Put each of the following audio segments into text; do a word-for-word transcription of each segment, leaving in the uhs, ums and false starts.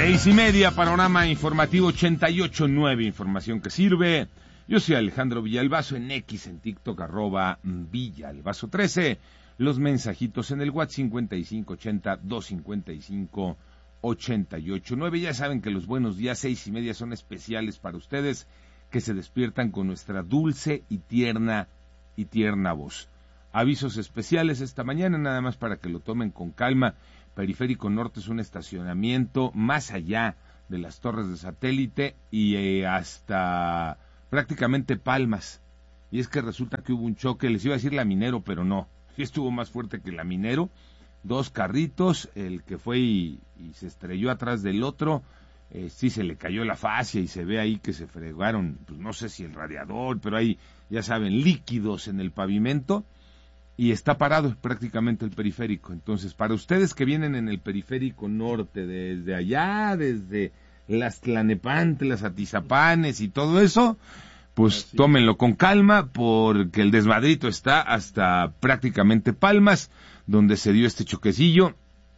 Seis y media, panorama informativo ochenta y ocho punto nueve, información que sirve. Yo soy Alejandro Villalbazo, en X, en TikTok, arroba Villalbazo trece. Los mensajitos en el WhatsApp cincuenta y cinco ochenta, doscientos cincuenta y cinco, ochenta y ocho nueve. Ya saben que los buenos días, seis y media, son especiales para ustedes que se despiertan con nuestra dulce y tierna y tierna voz. Avisos especiales esta mañana, nada más para que lo tomen con calma. Periférico Norte es un estacionamiento más allá de las torres de satélite y eh, hasta prácticamente Palmas. Y es que resulta que hubo un choque, les iba a decir Laminero, pero no, sí estuvo más fuerte que Laminero. Dos carritos, el que fue y, y se estrelló atrás del otro, eh, sí se le cayó la fascia y se ve ahí que se fregaron, pues no sé si el radiador, pero hay, ya saben, líquidos en el pavimento. Y está parado prácticamente el periférico. Entonces, para ustedes que vienen en el periférico norte, desde allá, desde las Tlalnepantla, las Atizapanes y todo eso, pues Así. tómenlo con calma, porque el desmadrito está hasta prácticamente Palmas, donde se dio este choquecillo.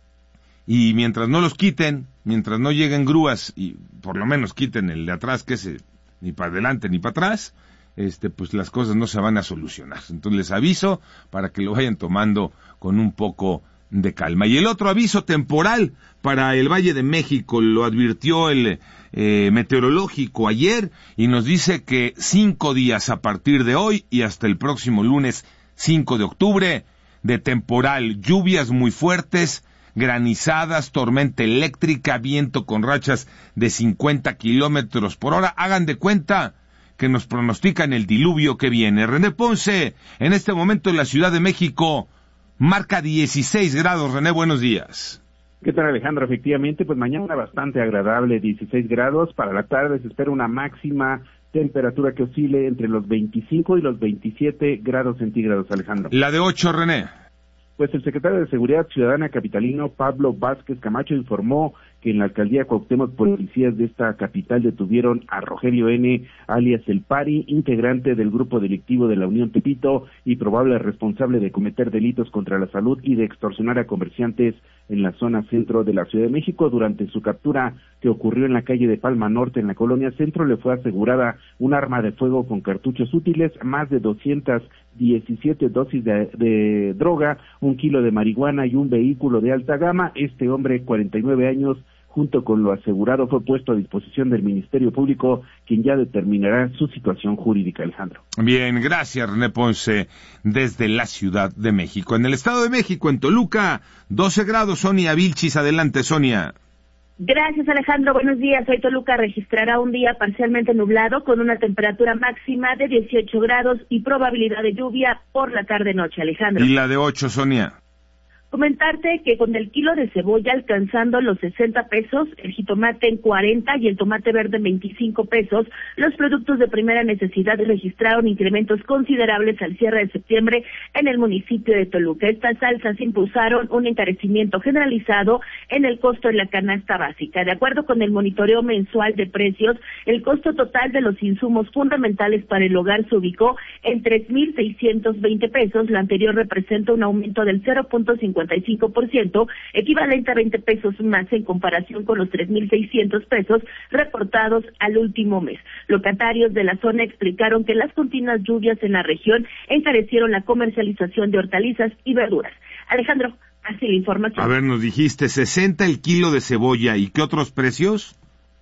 Y mientras no los quiten, mientras no lleguen grúas, y por lo menos quiten el de atrás, que es ni para adelante ni para atrás, este, pues las cosas no se van a solucionar. Entonces les aviso para que lo vayan tomando con un poco de calma. Y el otro aviso temporal para el Valle de México lo advirtió el eh, meteorológico ayer y nos dice que cinco días a partir de hoy y hasta el próximo lunes cinco de octubre de temporal, lluvias muy fuertes, granizadas, tormenta eléctrica, viento con rachas de cincuenta kilómetros por hora. Hagan de cuenta que nos pronostican el diluvio que viene. René Ponce, en este momento en la Ciudad de México, marca dieciséis grados. René, buenos días. ¿Qué tal, Alejandro? Efectivamente, pues mañana bastante agradable, dieciséis grados. Para la tarde se espera una máxima temperatura que oscile entre los veinticinco y los veintisiete grados centígrados, Alejandro. La de ocho, René. Pues el secretario de Seguridad Ciudadana capitalino, Pablo Vázquez Camacho, informó que en la alcaldía Cuauhtémoc, policías de esta capital detuvieron a Rogelio N., alias El Pari, integrante del grupo delictivo de la Unión Tepito y probable responsable de cometer delitos contra la salud y de extorsionar a comerciantes en la zona centro de la Ciudad de México. Durante su captura, que ocurrió en la calle de Palma Norte, en la colonia Centro, le fue asegurada un arma de fuego con cartuchos útiles, más de doscientas diecisiete dosis de, de droga, un kilo de marihuana y un vehículo de alta gama. Este hombre, cuarenta y nueve años, junto con lo asegurado, fue puesto a disposición del Ministerio Público, quien ya determinará su situación jurídica, Alejandro. Bien, gracias, René Ponce, desde la Ciudad de México. En el Estado de México, en Toluca, doce grados. Sonia Vilchis, adelante, Sonia. Gracias, Alejandro. Buenos días. Hoy Toluca registrará un día parcialmente nublado con una temperatura máxima de dieciocho grados y probabilidad de lluvia por la tarde-noche, Alejandro. ¿Y la de ocho, Sonia? Comentarte que con el kilo de cebolla alcanzando los sesenta pesos, el jitomate en cuarenta y el tomate verde en veinticinco pesos, los productos de primera necesidad registraron incrementos considerables al cierre de septiembre en el municipio de Toluca. Estas alzas impulsaron un encarecimiento generalizado en el costo de la canasta básica. De acuerdo con el monitoreo mensual de precios, el costo total de los insumos fundamentales para el hogar se ubicó en tres mil seiscientos veinte pesos. La anterior representa un aumento del cero punto cincuenta y cinco por ciento, equivalente a veinte pesos más en comparación con los tres mil seiscientos pesos reportados al último mes. Locatarios de la zona explicaron que las continuas lluvias en la región encarecieron la comercialización de hortalizas y verduras. Alejandro, así la información. A ver, nos dijiste sesenta el kilo de cebolla, ¿y qué otros precios?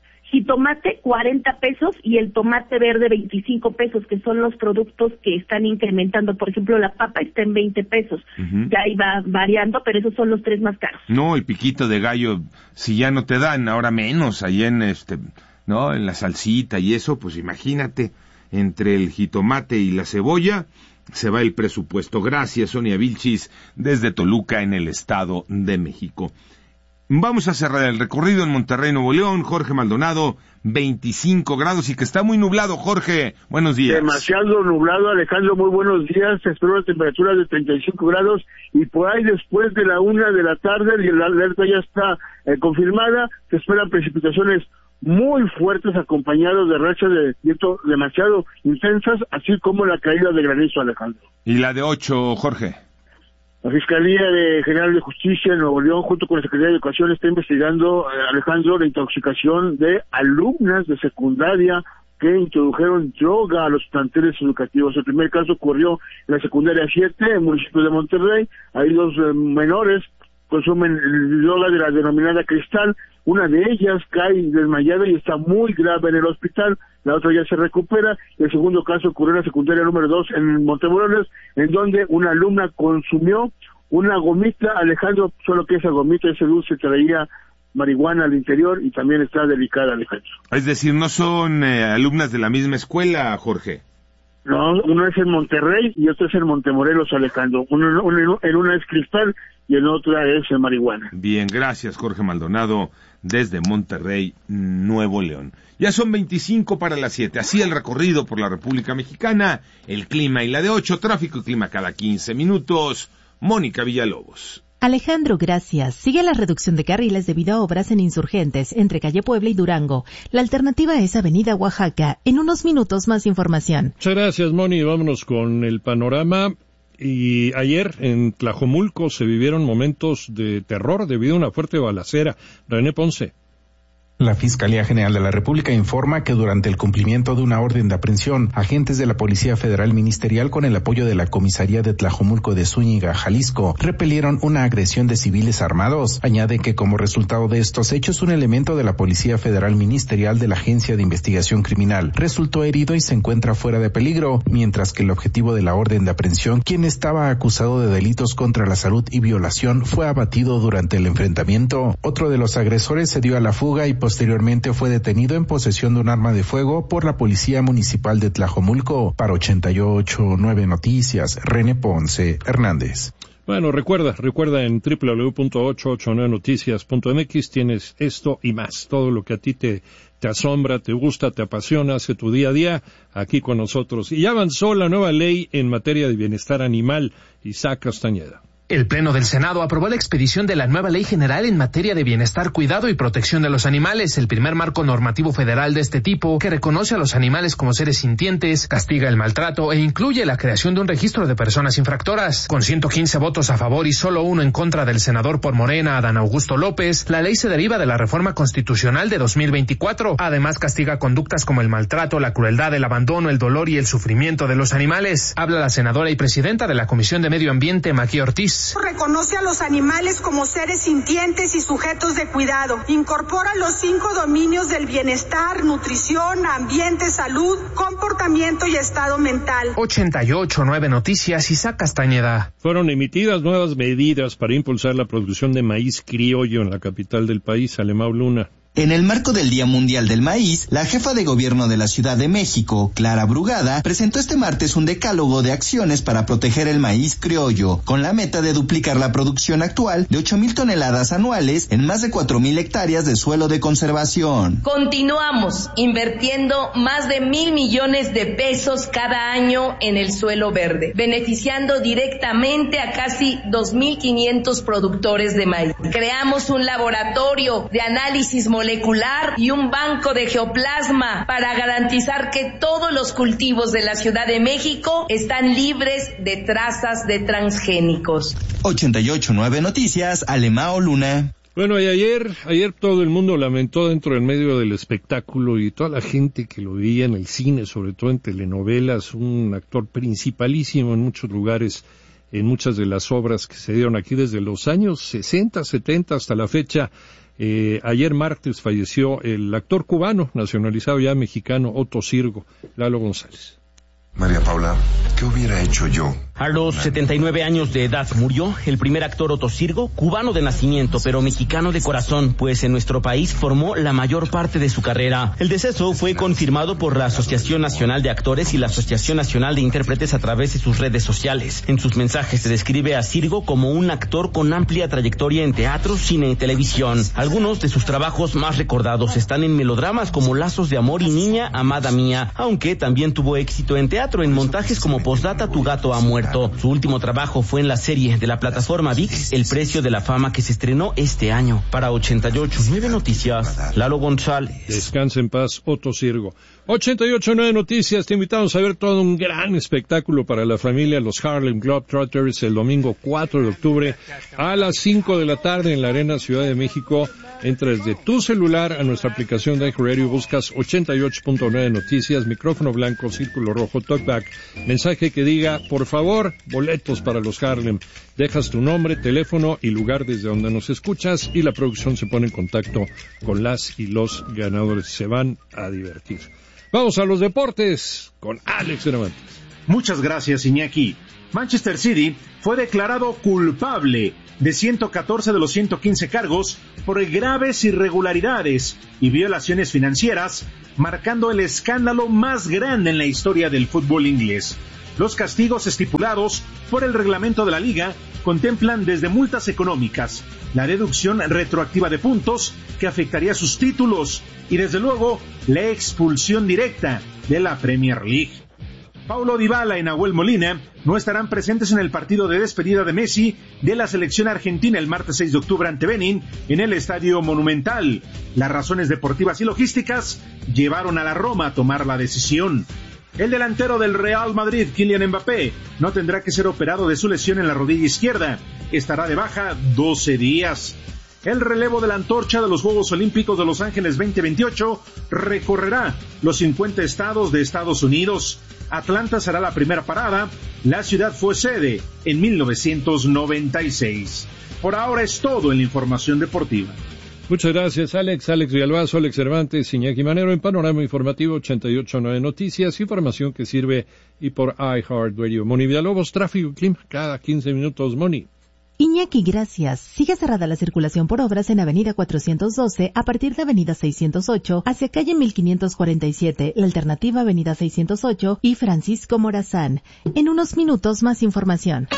Jitomate cuarenta pesos y el tomate verde veinticinco pesos, que son los productos que están incrementando. Por ejemplo, la papa está en veinte pesos. Uh-huh. Ya iba variando, pero esos son los tres más caros. No, el piquito de gallo, si ya no te dan, ahora menos, ahí en este, no, en la salsita y eso, pues imagínate, entre el jitomate y la cebolla se va el presupuesto. Gracias, Sonia Vilchis, desde Toluca, en el Estado de México. Vamos a cerrar el recorrido en Monterrey, Nuevo León. Jorge Maldonado, veinticinco grados y que está muy nublado. Jorge, buenos días. Demasiado nublado, Alejandro, muy buenos días. Se espera una temperatura de treinta y cinco grados y por ahí después de la una de la tarde, y la alerta ya está eh, confirmada, se esperan precipitaciones muy fuertes acompañados de rachas de viento demasiado intensas, así como la caída de granizo, Alejandro. ¿Y la de ocho, Jorge? La Fiscalía de General de Justicia de Nuevo León, junto con la Secretaría de Educación, está investigando, eh, Alejandro, la intoxicación de alumnas de secundaria que introdujeron droga a los planteles educativos. El primer caso ocurrió en la secundaria siete, en el municipio de Monterrey. Ahí dos eh, menores consumen droga de la denominada cristal. Una de ellas cae desmayada y está muy grave en el hospital. La otra ya se recupera. El segundo caso ocurrió en la secundaria número dos en Montemorones, en donde una alumna consumió una gomita, Alejandro, solo que esa gomita, ese dulce traía marihuana al interior y también está delicada, Alejandro. Es decir, no son eh, alumnas de la misma escuela, Jorge. No, uno es en Monterrey y otro es en Montemorelos, Alejandro. Uno, uno, en una es cristal y en otra es marihuana. Bien, gracias, Jorge Maldonado, desde Monterrey, Nuevo León. Ya son veinticinco para las siete, así el recorrido por la República Mexicana, el clima y la de ocho, tráfico y clima cada quince minutos. Mónica Villalobos. Alejandro, gracias. Sigue la reducción de carriles debido a obras en Insurgentes, entre Calle Puebla y Durango. La alternativa es Avenida Oaxaca. En unos minutos más información. Muchas gracias, Moni. Vámonos con el panorama. Y ayer en Tlajomulco se vivieron momentos de terror debido a una fuerte balacera. René Ponce. La Fiscalía General de la República informa que durante el cumplimiento de una orden de aprehensión, agentes de la Policía Federal Ministerial con el apoyo de la Comisaría de Tlajomulco de Zúñiga, Jalisco, repelieron una agresión de civiles armados. Añade que como resultado de estos hechos, un elemento de la Policía Federal Ministerial de la Agencia de Investigación Criminal resultó herido y se encuentra fuera de peligro, mientras que el objetivo de la orden de aprehensión, quien estaba acusado de delitos contra la salud y violación, fue abatido durante el enfrentamiento. Otro de los agresores se dio a la fuga y posteriormente fue detenido en posesión de un arma de fuego por la Policía Municipal de Tlajomulco. Para ochenta y ocho punto nueve Noticias, René Ponce Hernández. Bueno, recuerda, recuerda en doble u doble u doble u punto ochocientos ochenta y nueve noticias punto m x tienes esto y más, todo lo que a ti te, te asombra, te gusta, te apasiona, hace tu día a día, aquí con nosotros. Y ya avanzó la nueva ley en materia de bienestar animal. Isaac Castañeda. El Pleno del Senado aprobó la expedición de la nueva Ley General en materia de bienestar, cuidado y protección de los animales, el primer marco normativo federal de este tipo que reconoce a los animales como seres sintientes, castiga el maltrato e incluye la creación de un registro de personas infractoras. Con ciento quince votos a favor y solo uno en contra del senador por Morena, Adán Augusto López, la ley se deriva de la reforma constitucional de dos mil veinticuatro. Además, castiga conductas como el maltrato, la crueldad, el abandono, el dolor y el sufrimiento de los animales. Habla la senadora y presidenta de la Comisión de Medio Ambiente, Maquí Ortiz. Reconoce a los animales como seres sintientes y sujetos de cuidado. Incorpora los cinco dominios del bienestar, nutrición, ambiente, salud, comportamiento y estado mental. ochenta y ocho punto nueve Noticias, Isaac Castañeda. Fueron emitidas nuevas medidas para impulsar la producción de maíz criollo en la capital del país, Alemão Luna. En el marco del Día Mundial del Maíz, la jefa de gobierno de la Ciudad de México, Clara Brugada, presentó este martes un decálogo de acciones para proteger el maíz criollo, con la meta de duplicar la producción actual de ocho mil toneladas anuales en más de cuatro mil hectáreas de suelo de conservación. Continuamos invirtiendo más de mil millones de pesos cada año en el suelo verde, beneficiando directamente a casi dos mil quinientos productores de maíz. Creamos un laboratorio de análisis molecular molecular y un banco de geoplasma para garantizar que todos los cultivos de la Ciudad de México están libres de trazas de transgénicos. ochenta y ocho punto nueve Noticias, Alemão Luna. Bueno, y ayer, ayer todo el mundo lamentó dentro del medio del espectáculo y toda la gente que lo veía en el cine, sobre todo en telenovelas, un actor principalísimo en muchos lugares, en muchas de las obras que se dieron aquí desde los años sesenta, setenta hasta la fecha. Eh, ayer martes falleció el actor cubano, nacionalizado ya mexicano, Otto Sirgo. Lalo González. María Paula, ¿qué hubiera hecho yo? A los setenta y nueve años de edad murió el primer actor Otto Sirgo, cubano de nacimiento, pero mexicano de corazón, pues en nuestro país formó la mayor parte de su carrera. El deceso fue confirmado por la Asociación Nacional de Actores y la Asociación Nacional de Intérpretes a través de sus redes sociales. En sus mensajes se describe a Sirgo como un actor con amplia trayectoria en teatro, cine y televisión. Algunos de sus trabajos más recordados están en melodramas como Lazos de Amor y Niña Amada Mía, aunque también tuvo éxito en teatro, en montajes como Postdata, Tu gato ha muerto. Alberto. Su último trabajo fue en la serie de la plataforma ViX, El Precio de la Fama, que se estrenó este año. Para ochenta y ocho punto nueve Noticias, Lalo González. Descanse en paz, Otto Sirgo. ochenta y ocho punto nueve Noticias, te invitamos a ver todo un gran espectáculo para la familia, los Harlem Globetrotters, el domingo cuatro de octubre a las cinco de la tarde en la Arena Ciudad de México. Entras de tu celular a nuestra aplicación de iHeartRadio, buscas ochenta y ocho punto nueve Noticias, micrófono blanco, círculo rojo, talkback, mensaje que diga, por favor, boletos para los Harlem. Dejas tu nombre, teléfono y lugar desde donde nos escuchas y la producción se pone en contacto con las y los ganadores. Se van a divertir. Vamos a los deportes con Alex Cervantes. Muchas gracias, Iñaki. Manchester City fue declarado culpable de ciento catorce de los ciento quince cargos por graves irregularidades y violaciones financieras, marcando el escándalo más grande en la historia del fútbol inglés. Los castigos estipulados por el reglamento de la liga contemplan desde multas económicas, la deducción retroactiva de puntos que afectaría sus títulos y desde luego la expulsión directa de la Premier League. Paulo Dybala y Nahuel Molina no estarán presentes en el partido de despedida de Messi de la selección argentina el martes seis de octubre ante Benin en el Estadio Monumental. Las razones deportivas y logísticas llevaron a la Roma a tomar la decisión. El delantero del Real Madrid, Kylian Mbappé, no tendrá que ser operado de su lesión en la rodilla izquierda. Estará de baja doce días. El relevo de la antorcha de los Juegos Olímpicos de Los Ángeles veinte veintiocho recorrerá los cincuenta estados de Estados Unidos. Atlanta será la primera parada. La ciudad fue sede en mil novecientos noventa y seis. Por ahora es todo en la información deportiva. Muchas gracias, Alex. Alex Villalbazo, Alex Cervantes, Iñaki Manero en Panorama Informativo ochenta y ocho punto nueve Noticias, información que sirve y por iHeartRadio. Moni Villalobos, tráfico y clima, cada quince minutos, Moni. Iñaki, gracias. Sigue cerrada la circulación por obras en Avenida cuatrocientos doce a partir de Avenida seiscientos ocho hacia calle mil quinientos cuarenta y siete, la alternativa Avenida seiscientos ocho y Francisco Morazán. En unos minutos más información.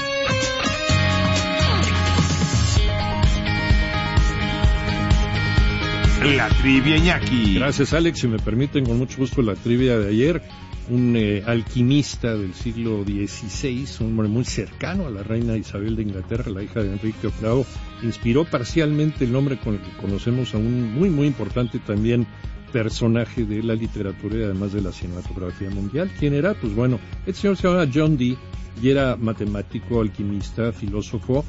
La trivia, Iñaki. Gracias, Alex. Si me permiten, con mucho gusto la trivia de ayer. Un eh, alquimista del siglo dieciséis, un hombre muy cercano a la reina Isabel de Inglaterra, la hija de Enrique octavo, inspiró parcialmente el nombre con el que conocemos a un muy, muy importante también personaje de la literatura y además de la cinematografía mundial. ¿Quién era? Pues bueno, el señor se llamaba John Dee y era matemático, alquimista, filósofo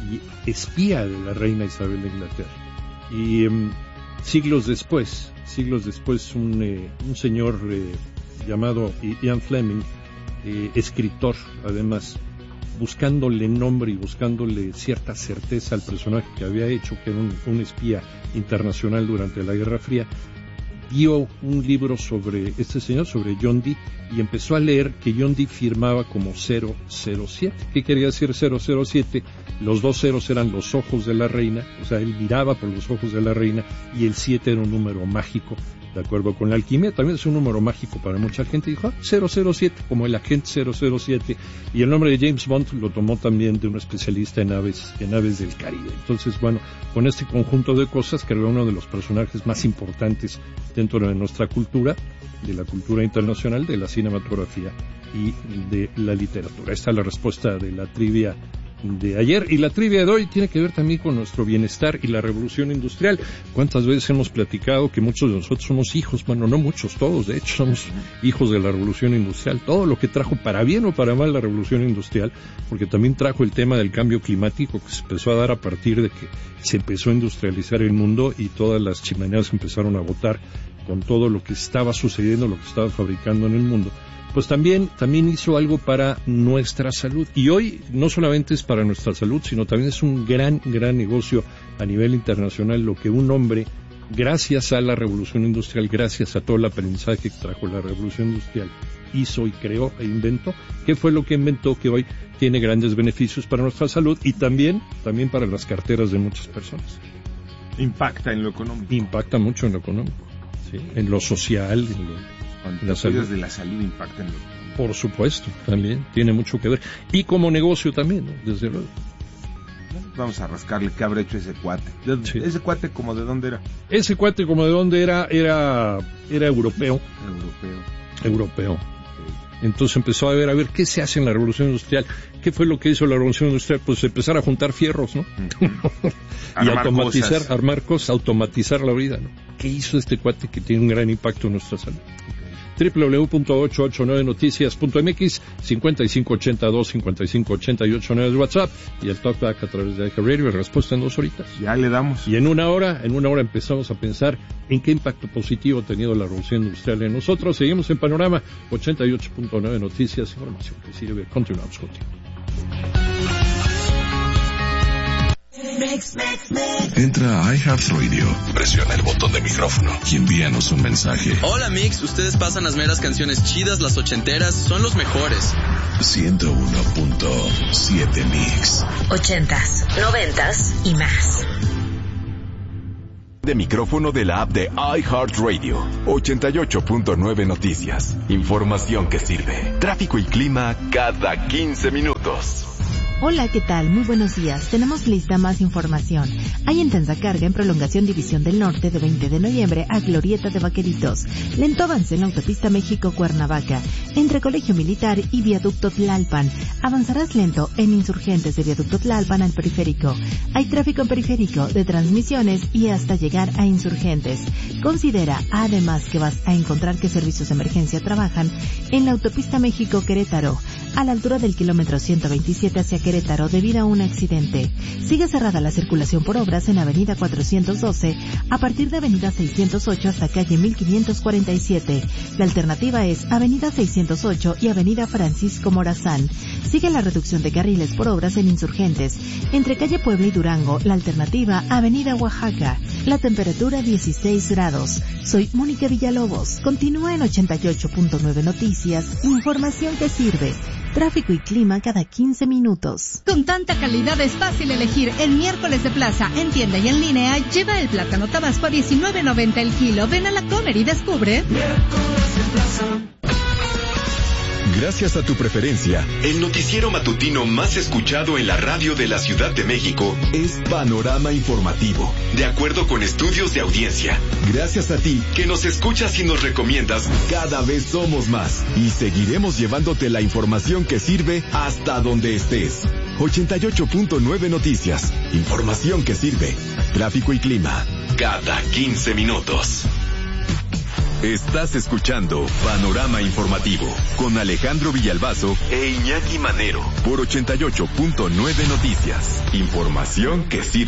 y espía de la reina Isabel de Inglaterra. Y um, siglos después, siglos después, un, eh, un señor eh, llamado Ian Fleming, eh, escritor, además, buscándole nombre y buscándole cierta certeza al personaje que había hecho, que era un, un espía internacional durante la Guerra Fría, vio un libro sobre este señor, sobre John Dee, y empezó a leer que John Dee firmaba como cero cero siete. ¿Qué quería decir cero cero siete? Los dos ceros eran los ojos de la reina, o sea, él miraba por los ojos de la reina, y el siete era un número mágico, de acuerdo con la alquimia. También es un número mágico para mucha gente. Dijo, ah, cero cero siete, como el agente cero cero siete. Y el nombre de James Bond lo tomó también de un especialista en aves, en aves del Caribe. Entonces, bueno, con este conjunto de cosas, creó uno de los personajes más importantes dentro de nuestra cultura, de la cultura internacional, de la cinematografía y de la literatura. Esta es la respuesta de la trivia de ayer, y la trivia de hoy tiene que ver también con nuestro bienestar y la revolución industrial. ¿Cuántas veces hemos platicado que muchos de nosotros somos hijos? Bueno, no muchos, todos, de hecho, somos hijos de la revolución industrial. Todo lo que trajo, para bien o para mal, la revolución industrial, porque también trajo el tema del cambio climático que se empezó a dar a partir de que se empezó a industrializar el mundo y todas las chimeneas empezaron a botar con todo lo que estaba sucediendo, lo que estaba fabricando en el mundo. Pues también, también hizo algo para nuestra salud. Y hoy no solamente es para nuestra salud, sino también es un gran, gran negocio a nivel internacional lo que un hombre, gracias a la revolución industrial, gracias a todo el aprendizaje que trajo la revolución industrial, hizo y creó e inventó. ¿Qué fue lo que inventó que hoy tiene grandes beneficios para nuestra salud y también, también para las carteras de muchas personas? Impacta en lo económico. Impacta mucho en lo económico, ¿sí? En lo social, en lo... Cuando te cuidas de la salud impacta en lo económico. Por supuesto, también tiene mucho que ver. Y como negocio también, ¿no? Desde luego. Vamos a rascarle qué habrá hecho ese cuate. Sí. ¿Ese cuate como de dónde era? Ese cuate como de dónde era, era, era europeo. Europeo. Europeo. Entonces empezó a ver, a ver, ¿qué se hace en la Revolución Industrial? ¿Qué fue lo que hizo la Revolución Industrial? Pues empezar a juntar fierros, ¿no? Uh-huh. y automatizar, cosas. armar cosas, automatizar la vida, ¿no? ¿Qué hizo este cuate que tiene un gran impacto en nuestra salud? doble u doble u doble u punto ocho ocho nueve noticias punto m x, cincuenta y cinco ochenta y dos, cincuenta y cinco ochenta y ocho nueve es WhatsApp, y el Talkback a través de iHeartRadio, respuesta en dos horitas. Ya le damos. Y en una hora, en una hora empezamos a pensar en qué impacto positivo ha tenido la revolución industrial en nosotros. Seguimos en Panorama ochenta y ocho punto nueve Noticias, información que sirve. Continuamos contigo. Entra a iHeartRadio, presiona el botón de micrófono y envíanos un mensaje. Hola Mix, ustedes pasan las meras canciones chidas, las ochenteras, son los mejores. ciento uno punto siete Mix. Ochentas, noventas y más. De micrófono de la app de iHeartRadio. ochenta y ocho punto nueve Noticias. Información que sirve. Tráfico y clima cada quince minutos. Hola, ¿qué tal? Muy buenos días. Tenemos lista más información. Hay intensa carga en prolongación División del Norte de veinte de noviembre a Glorieta de Vaqueritos. Lento avance en la autopista México-Cuernavaca, entre Colegio Militar y Viaducto Tlalpan. Avanzarás lento en Insurgentes de Viaducto Tlalpan al Periférico. Hay tráfico en Periférico de transmisiones y hasta llegar a Insurgentes. Considera además que vas a encontrar que servicios de emergencia trabajan en la autopista México-Querétaro, a la altura del kilómetro ciento veintisiete hacia Querétaro debido a un accidente. Sigue cerrada la circulación por obras en Avenida cuatrocientos doce a partir de Avenida seiscientos ocho hasta calle mil quinientos cuarenta y siete. La alternativa es Avenida seiscientos ocho y Avenida Francisco Morazán. Sigue la reducción de carriles por obras en Insurgentes. Entre calle Puebla y Durango, la alternativa Avenida Oaxaca. La temperatura dieciséis grados. Soy Mónica Villalobos. Continúa en ochenta y ocho punto nueve Noticias. Información que sirve. Tráfico y clima cada quince minutos. Con tanta calidad es fácil elegir. El miércoles de plaza, en tienda y en línea, lleva el plátano tabasco a diecinueve noventa el kilo. Ven a la Comer y descubre. Miércoles de plaza. Gracias a tu preferencia, el noticiero matutino más escuchado en la radio de la Ciudad de México es Panorama Informativo, de acuerdo con estudios de audiencia. Gracias a ti, que nos escuchas y nos recomiendas, cada vez somos más y seguiremos llevándote la información que sirve hasta donde estés. ochenta y ocho punto nueve Noticias, información que sirve. Tráfico y clima, cada quince minutos. Estás escuchando Panorama Informativo con Alejandro Villalbazo e Iñaki Manero por ochenta y ocho punto nueve Noticias. Información que sirve.